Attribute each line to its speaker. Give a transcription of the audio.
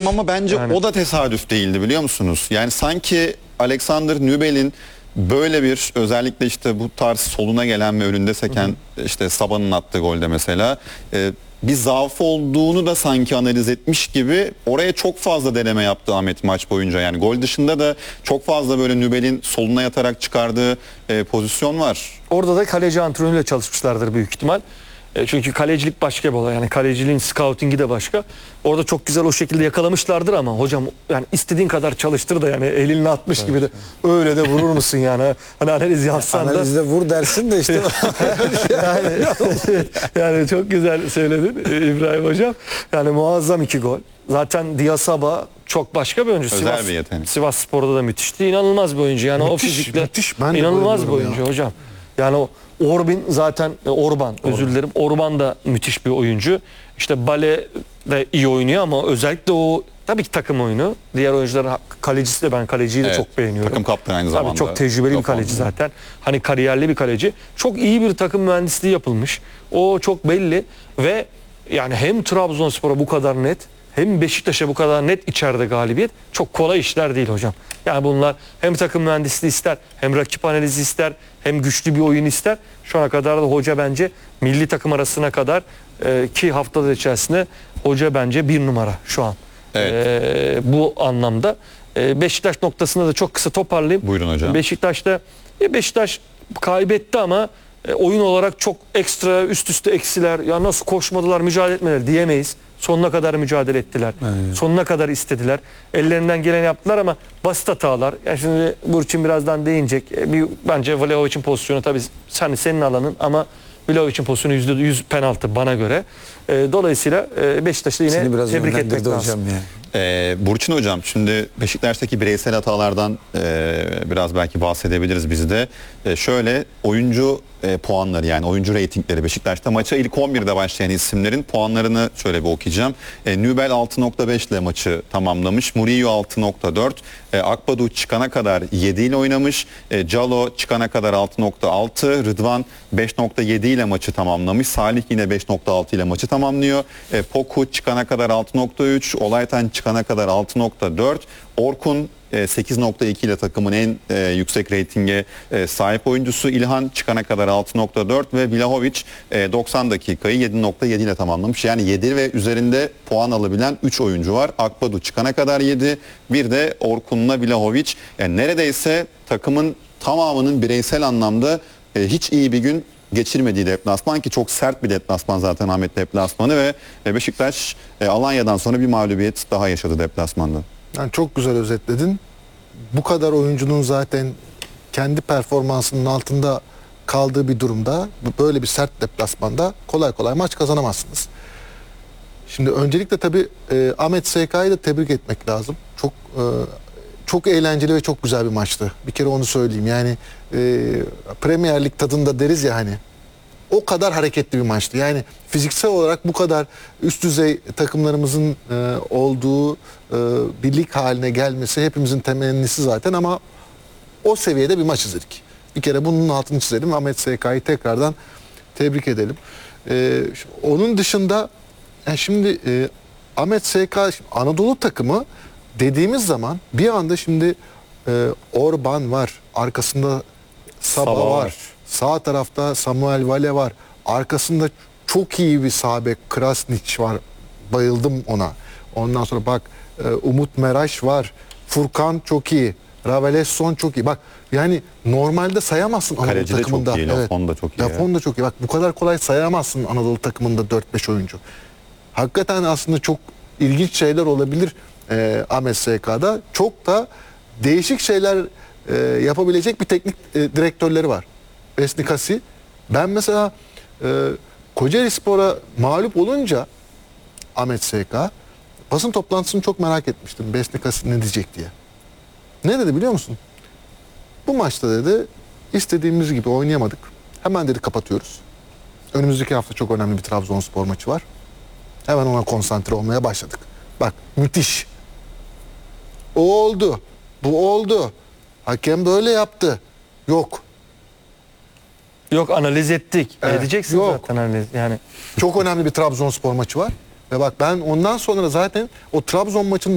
Speaker 1: ama bence
Speaker 2: Yani.
Speaker 1: o da tesadüf değildi, biliyor musunuz? Yani sanki Alexander Nübel'in böyle bir, özellikle işte bu tarz soluna gelen ve önünde seken, işte Sabah'ın attığı golde mesela bir zaafı olduğunu da sanki analiz etmiş gibi oraya çok fazla deneme yaptı Ahmet maç boyunca. Yani gol dışında da çok fazla böyle Nübel'in soluna yatarak çıkardığı pozisyon var.
Speaker 2: Orada da kaleci antrenörüyle çalışmışlardır büyük ihtimal. Çünkü kalecilik başka bir olay. Yani kaleciliğin scoutingi de başka. Orada çok güzel o şekilde yakalamışlardır ama hocam yani istediğin kadar çalıştır da yani elinle atmış gibi de öyle de vurur musun yani? Hani analiz yapsan da.
Speaker 3: Analizde vur dersin de işte.
Speaker 2: yani çok güzel söyledin İbrahim hocam. Yani muazzam 2 gol. Zaten Diasaba çok başka bir oyuncu.
Speaker 1: Özel bir yetenek.
Speaker 2: Sivasspor'da da müthişti. İnanılmaz bir oyuncu. Yani o fizikle
Speaker 3: müthiş. Ben de
Speaker 2: inanılmaz bir
Speaker 3: bayılıyorum
Speaker 2: oyuncu hocam. Yani o Orban özür dilerim. Orban da müthiş bir oyuncu. İşte Bale de iyi oynuyor ama özellikle o tabii ki takım oyunu. Diğer oyuncuların kalecisi de, ben kaleciyi de
Speaker 1: Evet,
Speaker 2: çok beğeniyorum.
Speaker 1: takım kaptanı aynı zamanda.
Speaker 2: Tabii çok tecrübeli bir kaleci zaten. Hani kariyerli bir kaleci. Çok iyi bir takım mühendisliği yapılmış. O çok belli ve yani hem Trabzonspor'a bu kadar net hem Beşiktaş'a bu kadar net içeride galibiyet çok kolay işler değil hocam. Yani bunlar hem takım mühendisliği ister, hem rakip analizi ister, hem güçlü bir oyun ister. Şu ana kadar da hoca bence milli takım arasına kadar ki haftalar içerisinde hoca bence 1 numara şu an.
Speaker 1: Evet.
Speaker 2: Bu anlamda. Beşiktaş noktasında da çok kısa toparlayayım.
Speaker 1: Buyurun hocam.
Speaker 2: Beşiktaş kaybetti ama oyun olarak çok ekstra üst üste eksiler, ya nasıl koşmadılar, mücadele etmediler diyemeyiz. Sonuna kadar mücadele ettiler.
Speaker 3: Evet.
Speaker 2: Sonuna kadar istediler. Ellerinden geleni yaptılar ama basit hatalar. Yani şimdi Burçin birazdan değinecek. Bence Vlahovic'in pozisyonu tabii senin alanın ama Vlahovic'in pozisyonu %100 penaltı bana göre. Dolayısıyla Beşiktaş'ı yine
Speaker 3: Seni biraz
Speaker 2: tebrik etmek
Speaker 3: yönlendirdi
Speaker 2: lazım.
Speaker 3: hocam ya.
Speaker 1: Burçin hocam, şimdi Beşiktaş'taki bireysel hatalardan biraz belki bahsedebiliriz biz de. Şöyle oyuncu puanları, yani oyuncu reytingleri Beşiktaş'ta maça ilk 11'de başlayan isimlerin puanlarını şöyle bir okuyacağım. Nübel 6.5 ile maçı tamamlamış. Murillo 6.4. Akbadu çıkana kadar 7 ile oynamış. Calo çıkana kadar 6.6. Rıdvan 5.7 ile maçı tamamlamış. Salih yine 5.6 ile maçı tamamlıyor. Poku çıkana kadar 6.3. Olaytan çıkana kadar 6.4. Orkun 8.2 ile takımın en yüksek reytinge sahip oyuncusu. İlhan çıkana kadar 6.4 ve Vlahovic 90 dakikayı 7.7 ile tamamlamış. Yani 7 ve üzerinde puan alabilen 3 oyuncu var. Akbadu çıkana kadar 7. Bir de Orkun'la Vlahovic. Yani neredeyse takımın tamamının bireysel anlamda hiç iyi bir gün geçirmediği deplasman, ki çok sert bir deplasman zaten Ahmet deplasmanı, ve Beşiktaş Alanya'dan sonra bir mağlubiyet daha yaşadı deplasmanda.
Speaker 4: Yani çok güzel özetledin. Bu kadar oyuncunun zaten kendi performansının altında kaldığı bir durumda, böyle bir sert deplasmanda kolay kolay maç kazanamazsınız. Şimdi öncelikle tabii Ahmet SK'yı da tebrik etmek lazım. Çok eğlenceli ve çok güzel bir maçtı. Bir kere onu söyleyeyim. Yani Premier Lig tadında deriz ya hani. O kadar hareketli bir maçtı. Yani fiziksel olarak bu kadar üst düzey takımlarımızın olduğu bir lig haline gelmesi hepimizin temennisi zaten, ama o seviyede bir maç izledik. Bir kere bunun altını çizelim. Ahmet SK'yı tekrardan tebrik edelim. Onun dışında yani şimdi Ahmet SK Anadolu takımı dediğimiz zaman bir anda şimdi Orban var. Arkasında Sabah var. Sağ tarafta Samuel Vale var. Arkasında çok iyi bir sağ bek Krasnić var. Bayıldım ona. Ondan sonra bak Umut Meraş var. Furkan çok iyi. Ravelesson çok iyi. Bak yani normalde sayamazsın Anadolu
Speaker 1: Kaleci de
Speaker 4: takımında.
Speaker 1: çok iyi. Lafon da çok iyi.
Speaker 4: Lafon da çok iyi. Bak bu kadar kolay sayamazsın Anadolu takımında 4-5 oyuncu. Hakikaten aslında çok ilginç şeyler olabilir Ahmet SK'da. Çok da değişik şeyler yapabilecek bir teknik direktörleri var. Besnikasi. Ben mesela Kocaelispor'a mağlup olunca Ahmet SK basın toplantısını çok merak etmiştim. Besnikasi ne diyecek diye. Ne dedi biliyor musun? Bu maçta dedi istediğimiz gibi oynayamadık. Hemen dedi kapatıyoruz. Önümüzdeki hafta çok önemli bir Trabzonspor maçı var. Hemen ona konsantre olmaya başladık. Bak müthiş. O oldu. Bu oldu. Hakem böyle yaptı. Yok.
Speaker 2: Yok, analiz ettik.
Speaker 4: Evet,
Speaker 2: Edeceksin
Speaker 4: yok.
Speaker 2: zaten analiz. Yani
Speaker 4: Çok önemli bir Trabzonspor maçı var. Ve bak ben ondan sonra zaten o Trabzon maçının